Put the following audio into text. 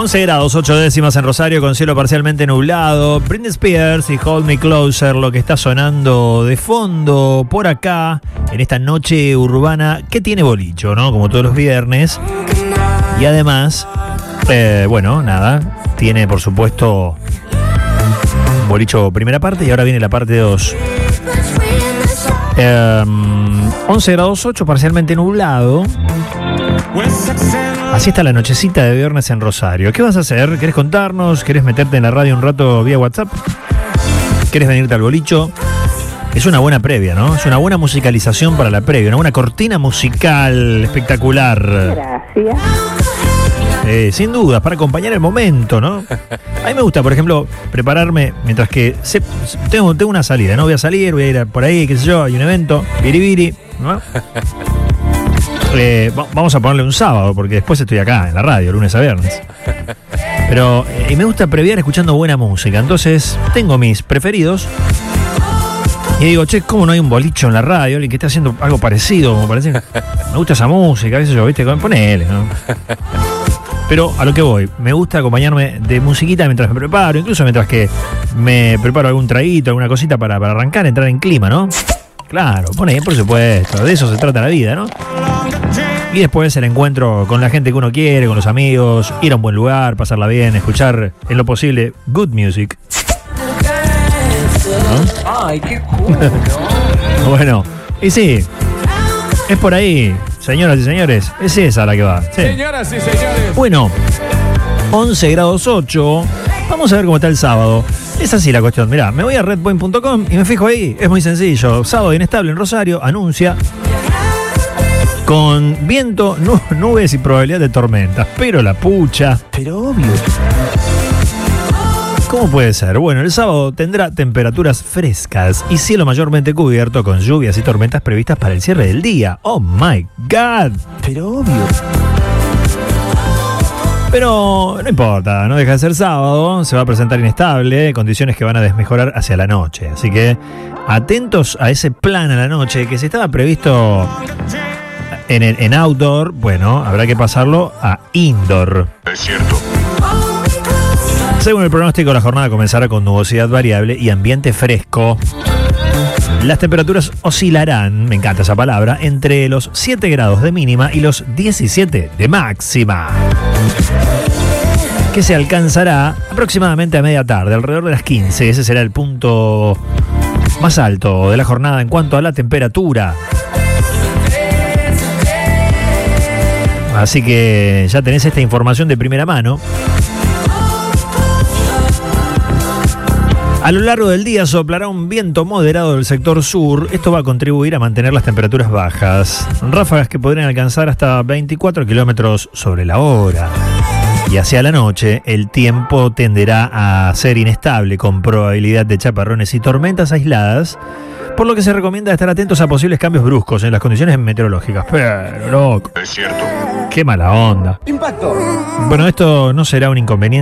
11 grados, 8 décimas en Rosario con cielo parcialmente nublado. Britney Spears y Hold Me Closer, lo que está sonando de fondo por acá en esta noche urbana que tiene bolicho, ¿no? Como todos los viernes. Y además, bueno, nada, tiene por supuesto bolicho primera parte y ahora viene la parte 2. 11 grados 8, parcialmente nublado. Así está la nochecita de viernes en Rosario. ¿Qué vas a hacer? ¿Querés contarnos? ¿Querés meterte en la radio un rato vía WhatsApp? ¿Querés venirte al bolicho? Es una buena previa, ¿no? Es una buena musicalización para la previa, una buena cortina musical espectacular. Gracias. Sin dudas, para acompañar el momento, ¿no? A mí me gusta, por ejemplo, prepararme mientras que tengo una salida, ¿no? Voy a salir, voy a ir por ahí, qué sé yo, hay un evento, biribiri, ¿no? Vamos a ponerle un sábado, porque después estoy acá, en la radio, lunes a viernes. Pero, y me gusta previar escuchando buena música, entonces tengo mis preferidos. Y digo, che, ¿cómo no hay un bolicho en la radio? Alguien que esté haciendo algo parecido, como parece. Me gusta esa música, qué sé yo, ¿viste? Ponele, ¿no? Pero a lo que voy, me gusta acompañarme de musiquita mientras me preparo, incluso mientras que me preparo algún traguito, alguna cosita para arrancar, entrar en clima, ¿no? Claro, pone, por supuesto, de eso se trata la vida, ¿no? Y después el encuentro con la gente que uno quiere, con los amigos, ir a un buen lugar, pasarla bien, escuchar en lo posible good music. ¿No? Ay, qué cool, ¿no? Bueno, y sí, es por ahí, señoras y señores, es esa la que va. Sí. Señoras y señores. Bueno, 11 grados 8, vamos a ver cómo está el sábado. Es así la cuestión, mirá, me voy a redpoint.com y me fijo ahí, es muy sencillo. Sábado inestable en Rosario, anuncia con viento, nubes y probabilidad de tormentas. Pero la pucha. Pero obvio. ¿Cómo puede ser? Bueno, el sábado tendrá temperaturas frescas y cielo mayormente cubierto con lluvias y tormentas previstas para el cierre del día. ¡Oh, my God! Pero obvio. Pero no importa, no deja de ser sábado, se va a presentar inestable, condiciones que van a desmejorar hacia la noche. Así que atentos a ese plan a la noche que si estaba previsto en outdoor, bueno, habrá que pasarlo a indoor. Es cierto. Según el pronóstico, la jornada comenzará con nubosidad variable y ambiente fresco. Las temperaturas oscilarán, me encanta esa palabra, entre los 7 grados de mínima y los 17 de máxima, que se alcanzará aproximadamente a media tarde, alrededor de las 15. Ese será el punto más alto de la jornada en cuanto a la temperatura. Así que ya tenés esta información de primera mano. A lo largo del día soplará un viento moderado del sector sur. Esto va a contribuir a mantener las temperaturas bajas. Ráfagas que podrían alcanzar hasta 24 kilómetros sobre la hora. Y hacia la noche, el tiempo tenderá a ser inestable, con probabilidad de chaparrones y tormentas aisladas, por lo que se recomienda estar atentos a posibles cambios bruscos en las condiciones meteorológicas. Pero, loco. Es cierto. Qué mala onda. Impacto. Bueno, esto no será un inconveniente